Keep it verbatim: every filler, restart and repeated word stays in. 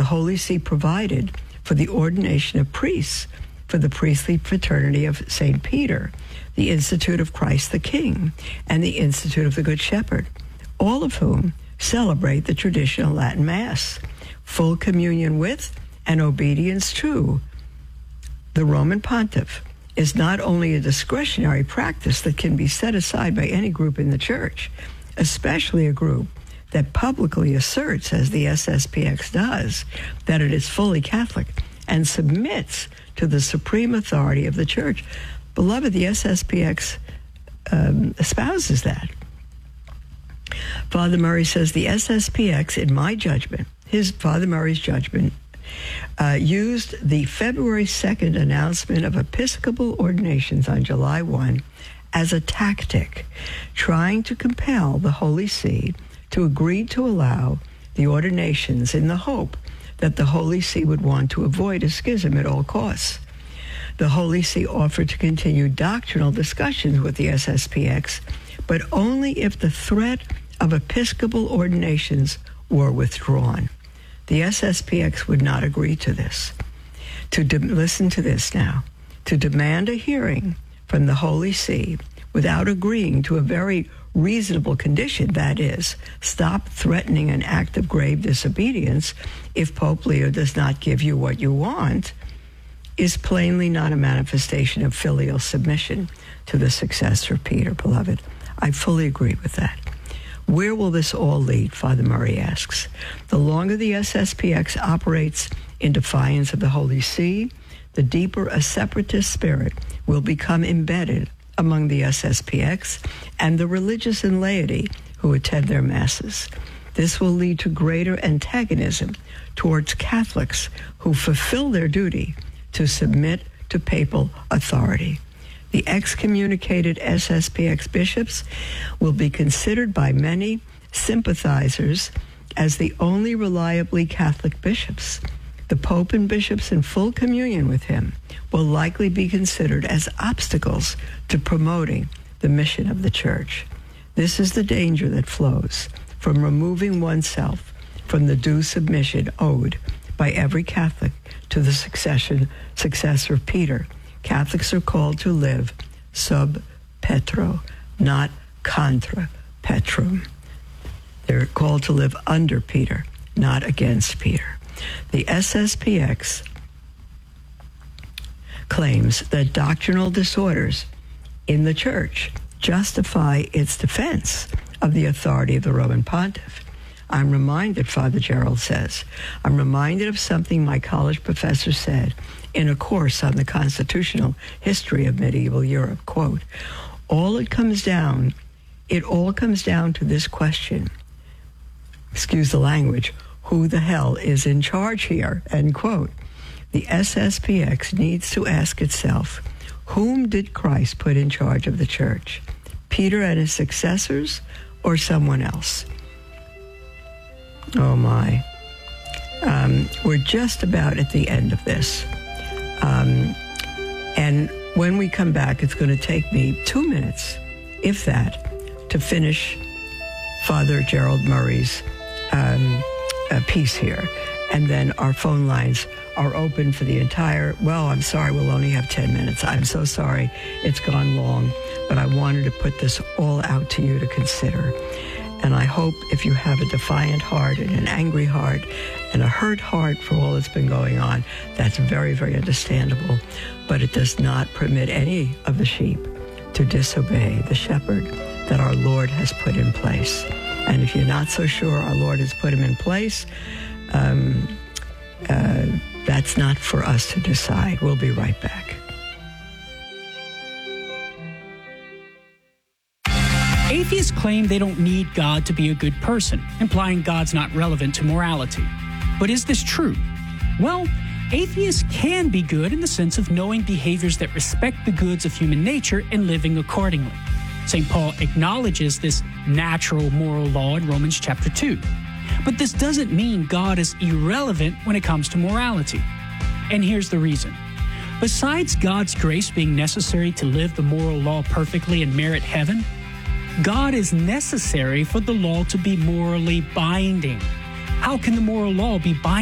the Holy See provided for the ordination of priests for the priestly fraternity of Saint Peter, the Institute of Christ the King, and the Institute of the Good Shepherd, all of whom celebrate the traditional Latin Mass, full communion with and obedience to the Roman Pontiff is not only a discretionary practice that can be set aside by any group in the Church, especially a group that publicly asserts, as the S S P X does, that it is fully Catholic and submits to the supreme authority of the Church. Beloved, the S S P X um, espouses that. Father Murray says the S S P X, in my judgment, his Father Murray's judgment, uh, used the February second announcement of Episcopal ordinations on July first as a tactic, trying to compel the Holy See to agree to allow the ordinations in the hope that the Holy See would want to avoid a schism at all costs. The Holy See offered to continue doctrinal discussions with the S S P X, but only if the threat of Episcopal ordinations were withdrawn. The S S P X would not agree to this. To de- listen to this now. To demand a hearing from the Holy See without agreeing to a very reasonable condition, that is, stop threatening an act of grave disobedience if Pope Leo does not give you what you want, is plainly not a manifestation of filial submission to the successor of Peter, beloved. I fully agree with that. Where will this all lead, Father Murray asks. The longer the S S P X operates in defiance of the Holy See, the deeper a separatist spirit will become embedded among the S S P X and the religious and laity who attend their masses. This will lead to greater antagonism towards Catholics who fulfill their duty to submit to papal authority. The excommunicated S S P X bishops will be considered by many sympathizers as the only reliably Catholic bishops. The Pope and bishops in full communion with him will likely be considered as obstacles to promoting the mission of the Church. This is the danger that flows from removing oneself from the due submission owed by every Catholic to the succession, successor of Peter. Catholics are called to live sub Petro, not contra Petrum. They're called to live under Peter, not against Peter. The S S P X claims that doctrinal disorders in the Church justify its defense of the authority of the Roman Pontiff. I'm reminded, Father Gerald says, I'm reminded of something my college professor said in a course on the constitutional history of medieval Europe. Quote, all it comes down, it all comes down to this question, excuse the language, who the hell is in charge here, end quote. The S S P X needs to ask itself, whom did Christ put in charge of the Church? Peter and his successors or someone else? Oh my. Um, we're just about at the end of this. Um, and when we come back, it's going to take me two minutes, if that, to finish Father Gerald Murray's um, uh, piece here. And then our phone lines are open for the entire, well, I'm sorry, we'll only have ten minutes. I'm so sorry it's gone long, but I wanted to put this all out to you to consider. And I hope if you have a defiant heart and an angry heart and a hurt heart for all that's been going on, that's very, very understandable. But it does not permit any of the sheep to disobey the shepherd that our Lord has put in place. And if you're not so sure our Lord has put him in place, um, uh, that's not for us to decide. We'll be right back. Atheists claim they don't need God to be a good person, implying God's not relevant to morality. But is this true? Well, atheists can be good in the sense of knowing behaviors that respect the goods of human nature and living accordingly. Saint Paul acknowledges this natural moral law in Romans chapter two. But this doesn't mean God is irrelevant when it comes to morality. And here's the reason. Besides God's grace being necessary to live the moral law perfectly and merit heaven, God is necessary for the law to be morally binding. How can the moral law be binding